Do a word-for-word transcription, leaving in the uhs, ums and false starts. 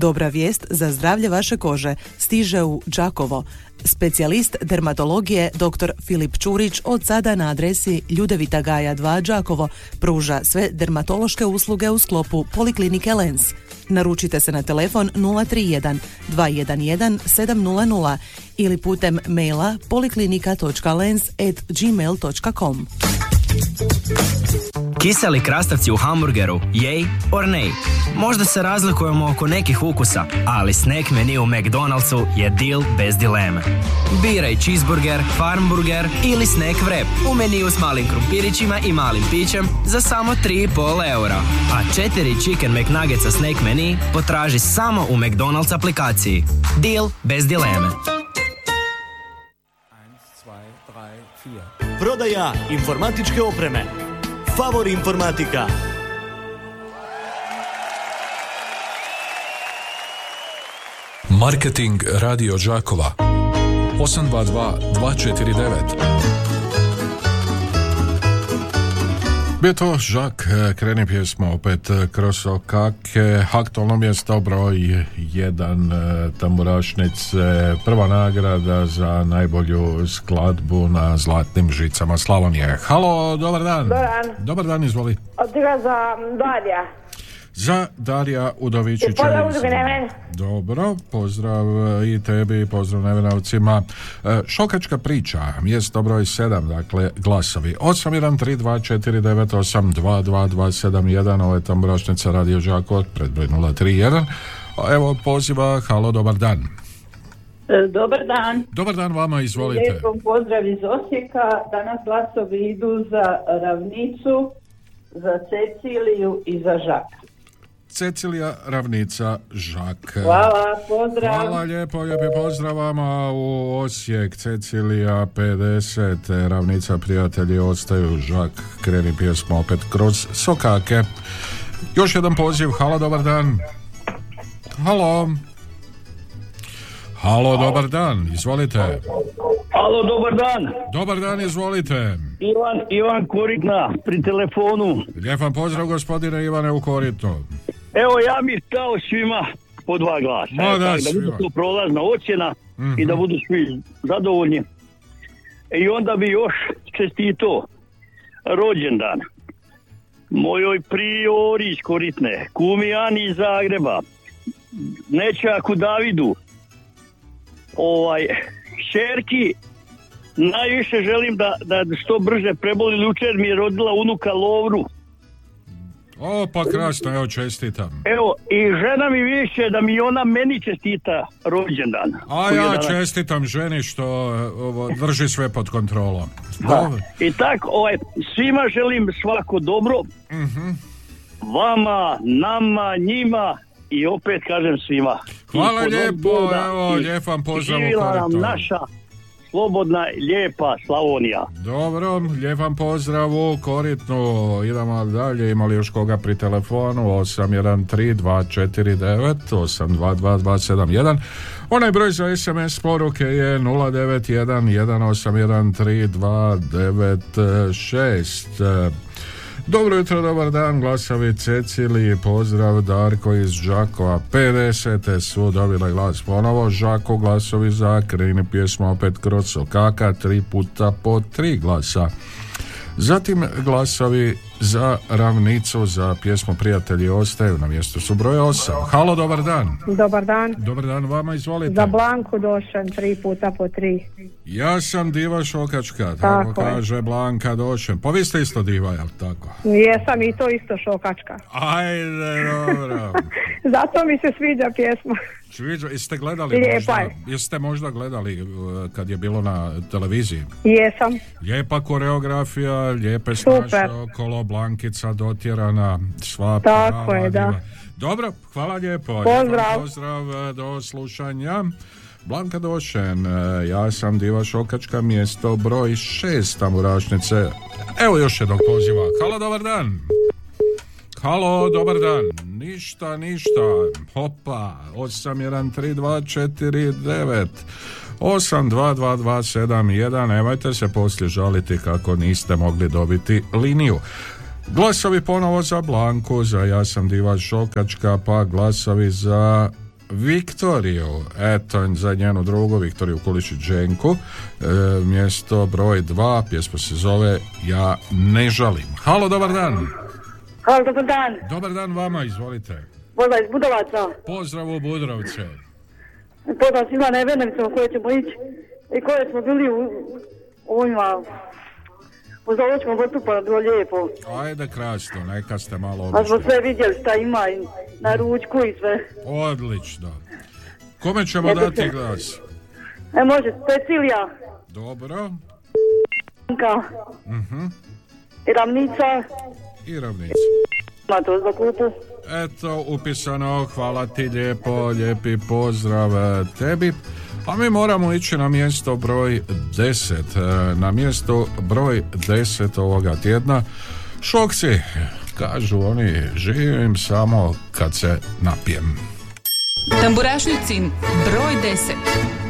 Dobra vijest za zdravlje vaše kože stiže u Đakovo. Specijalist dermatologije dr. Filip Čurić od sada na adresi Ljudevita Gaja dva Đakovo pruža sve dermatološke usluge u sklopu Poliklinike Lens. Naručite se na telefon nula tri jedan dva jedan jedan sedam nula nula ili putem maila poliklinika točka lens at gmail točka com. Kiseli krastavci u hamburgeru, jej or nej? Možda se razlikujemo oko nekih ukusa, ali snack menu u McDonald'su je deal bez dileme. Biraj cheeseburger, farmburger ili snack wrap u meniju s malim krumpirićima i malim pićem za samo tri i pol eura. A četiri chicken McNuggetsa snack menu potraži samo u McDonald's aplikaciji. Deal bez dileme. Prodaja informatičke opreme. Favor informatika. Marketing Radio Đakova osam dva dva dva četiri devet. Bio to Žak, kreni pjesma opet kroz okake, aktualno mjesto broj jedan tamburašnice, prva nagrada za najbolju skladbu na Zlatnim žicama Slavonije. Halo, dobar dan. Dobar dan. Dobar dan, izvoli. Otiga za Darija. Za Darija Udovičića. Pozdrav Udruge Neven. Dobro, pozdrav i tebi, pozdrav Nevenovcima. Šokačka priča, mjesto broj sedam, dakle glasovi osam jedan tri dva četiri devet osam dva dva dva sedam jedan, ovo je tamburašnica Radio Đakovo, predbroj nula tri jedan. Evo poziva, halo, dobar dan. Dobar dan. Dobar dan vama, izvolite. Lijepom pozdrav iz Osijeka. Danas glasovi idu za Ravnicu, za Ceciliju i za Žaka. Cecilija, Ravnica, Žak. Hvala, pozdrav. Hvala lijepo, lijepi pozdrav vama u Osijek. Cecilija pedeset, Ravnica, prijatelji ostaju, Žak, kreni pjesma opet kroz sokake. Još jedan poziv, halo, dobar dan. Halo. Halo, dobar dan, izvolite. Halo, dobar dan. Dobar dan, izvolite. Ivan, Ivan Koritna, pri telefonu. Lijepan pozdrav, gospodine Ivane u Koritnu. Evo, ja bih dao svima po dva glasa. Ma, da, tak, da budu to prolazna ocjena mm-hmm. i da budu svi zadovoljni. I onda bi još čestito rođendan mojoj priori iz Koritne, kumi Ani iz Zagreba, nećaku Davidu, ovaj, šerki, najviše želim da, da što brže preboli, jučer mi je rodila unuka Lovru. O, pa krasno, evo čestitam. Evo, i žena mi više da mi ona meni čestita rođendan. A ja danas čestitam ženi što ovo, drži sve pod kontrolom. Dobro. I tako, ovaj, svima želim svako dobro. Uh-huh. Vama, nama, njima i opet kažem svima. Hvala lijepo, evo, lijepan pozdrav u Koritnu. Živjela nam naša slobodna, lijepa Slavonija. Dobro, lijepan pozdrav u Koritnu. Idemo dalje, imali još koga pri telefonu? osam jedan tri dva četiri devet osam dva dva dva sedam jedan. Onaj broj za es em es poruke je nula devet jedan jedan osam jedan tri dva devet šest. Dobro jutro, dobar dan, glasovi Ceciliji, pozdrav Darko iz Đakova, pedeset su dobila glas ponovo, Žako, glasovi za kreni pjesma opet kroz sokaka, tri puta po tri glasa. Zatim glasovi za Ravnicu, za pjesmu Prijatelji ostaju, na mjestu su broj osam. Halo, dobar dan. Dobar dan. Dobar dan vama, izvolite. Za Blanku Došan, tri puta po tri. Ja sam diva šokačka, tako, tako kaže je. Blanka Došen. Pa vi ste isto diva, jel tako? Jesam i to isto šokačka. Ajde, dobro. Zato mi se sviđa pjesma. Sviđa, jeste gledali Lijepa možda, je. jeste možda gledali uh, kad je bilo na televiziji? Jesam. Lijepa koreografija, lijepe snaše okolo, Blankica dotjerana, sva tako prava, je, da. diva. Dobro, hvala lijepo. Pozdrav. Pozdrav, do slušanja. Blanka Došen, ja sam diva šokačka, mjesto broj šest tamburašnice. Evo još jednog poziva. Halo, dobar dan. Halo, dobar dan. Ništa, ništa. Hopa, osam jedan tri dva četiri devet osam dva dva dva sedam jedan. Nemojte se poslije žaliti kako niste mogli dobiti liniju. Glasovi ponovo za Blanku, za ja sam diva šokačka, pa glasovi za Viktoriju, eto, za njenu drugu Viktoriju Kulišić-Ženku. E, mjesto broj dva, pjesma se zove Ja ne žalim. Halo, dobar dan. Halo, dobar dan. Dobar dan vama, izvolite. Pozdrav iz Budovaca. Pozdrav u Budrovce. Pozdrav svima nevernicama koje ćemo ići i koje smo bili u ovima u Zoološkom vrtu, pa bilo lijepo. Ajde, krasno, neka ste malo A smo obišli. sve vidjeli šta ima i na ručku i sve. Odlično. Kome ćemo Eto dati se. glas? E, može, Cecilija, Dobro. Anka, Mhm. i Ravnica, I ravnica. ima to za kupu. Eto, upisano, hvala ti lijepo, lijepi pozdrav e, tebi. A mi moramo ići na mjesto broj deset. E, Na mjesto broj deset ovoga tjedna. Šokci, kažu oni, živim samo kad se napijem. Tamburašnicin broj deset.